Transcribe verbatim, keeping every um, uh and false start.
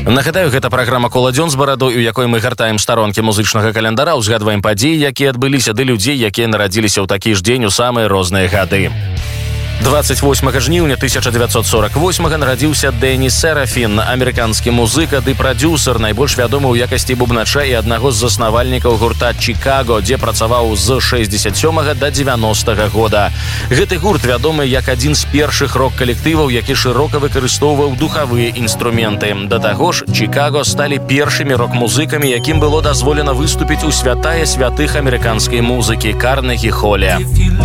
Нагадаю, гэта праграма «Коладзён з барадой», у якой мы гартаем старонкі музычнага календара, узгадваем падзеі, якія адбыліся, ды людзей, якія нарадзіліся ў такі ж дзень у самыя розныя гады. двадцать восьмага жніўня тысяча дзевяцьсот сорок восьмага нарадзіўся Дэнні Серафін, амерыканскі музыка ды прадзюсар, найбольш вядомы ў якасці бубнача і аднаго з заснавальнікаў гурта «Чикаго», дзе працаваў з шэсцьдзесят сёмага да дзевяностага года. Гэты гурт вядомы як адзін з першых рок-калектываў, які шырока выкарыстоўваў духавыя інструменты. Да таго ж, «Чикаго» сталі першымі рок-музыкамі, якім было дазволена выступіць у святая святых амерыканскай музыкі – Карнегі-холе.